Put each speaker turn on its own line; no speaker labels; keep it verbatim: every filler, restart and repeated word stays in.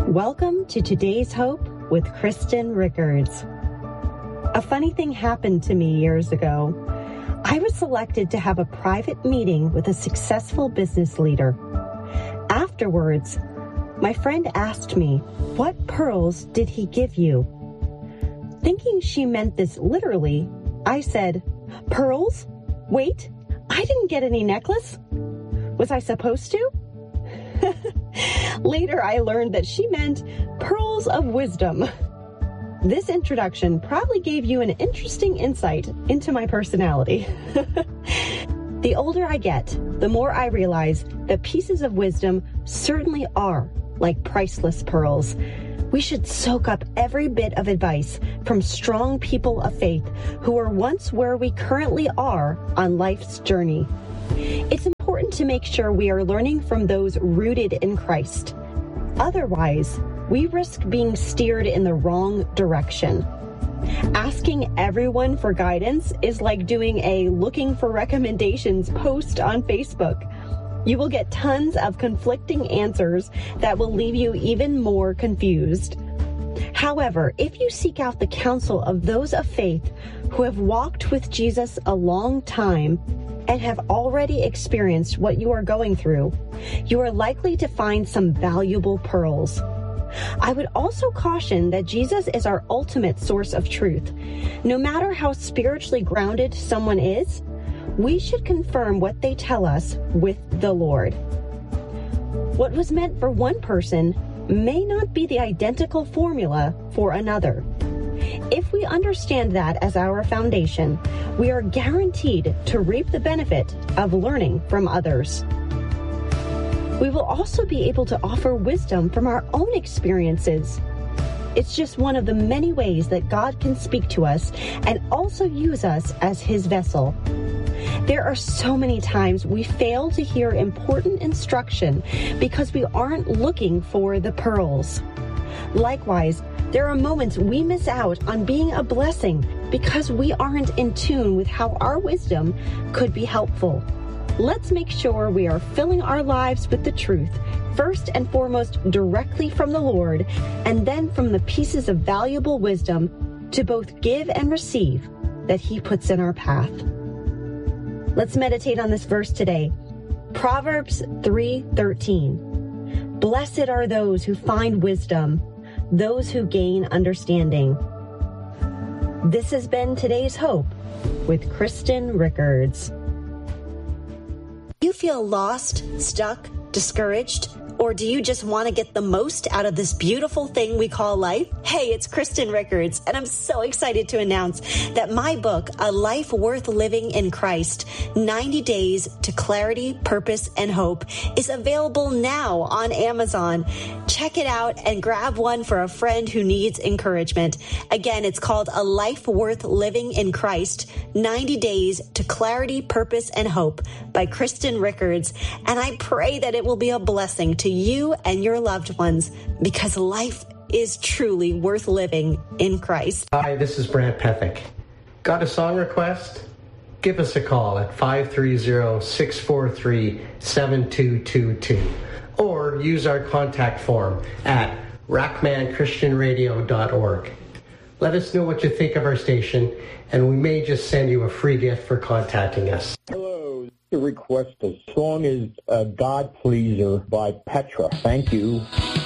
Welcome to Today's Hope with Kristen Rickards. A funny thing happened to me years ago. I was selected to have a private meeting with a successful business leader. Afterwards, my friend asked me, "What pearls did he give you?" Thinking she meant this literally, I said, "Pearls? Wait, I didn't get any necklace. Was I supposed to?" Later, I learned that she meant pearls of wisdom. This introduction probably gave you an interesting insight into my personality. The older I get, the more I realize that pieces of wisdom certainly are like priceless pearls. We should soak up every bit of advice from strong people of faith who were once where we currently are on life's journey. It's important to make sure we are learning from those rooted in Christ. Otherwise, we risk being steered in the wrong direction. Asking everyone for guidance is like doing a looking for recommendations post on Facebook. You will get tons of conflicting answers that will leave you even more confused. However, if you seek out the counsel of those of faith who have walked with Jesus a long time and have already experienced what you are going through, you are likely to find some valuable pearls. I would also caution that Jesus is our ultimate source of truth. No matter how spiritually grounded someone is, we should confirm what they tell us with the Lord. What was meant for one person may not be the identical formula for another. If we understand that as our foundation, we are guaranteed to reap the benefit of learning from others. We will also be able to offer wisdom from our own experiences. It's just one of the many ways that God can speak to us and also use us as His vessel. There are so many times we fail to hear important instruction because we aren't looking for the pearls. Likewise, there are moments we miss out on being a blessing because we aren't in tune with how our wisdom could be helpful. Let's make sure we are filling our lives with the truth, first and foremost directly from the Lord, and then from the pieces of valuable wisdom to both give and receive that He puts in our path. Let's meditate on this verse today. Proverbs three thirteen. Blessed are those who find wisdom, those who gain understanding. This has been Today's Hope with Kristen Rickards. You feel lost, stuck, discouraged? Or do you just want to get the most out of this beautiful thing we call life? Hey, it's Kristen Rickards, and I'm so excited to announce that my book, A Life Worth Living in Christ, ninety days to Clarity, Purpose, and Hope, is available now on Amazon. Check it out and grab one for a friend who needs encouragement. Again, it's called A Life Worth Living in Christ, ninety days to Clarity, Purpose, and Hope by Kristen Rickards. And I pray that it will be a blessing to you and your loved ones, because life is truly worth living in Christ.
Hi, this is Brant Pethick. Got a song request? Give us a call at five three zero, six four three, seven two two two or use our contact form at rackman christian radio dot org. Let us know what you think of our station, and we may just send you a free gift for contacting us.
Hello, the request. The song is uh, God Pleaser by Petra. Thank you.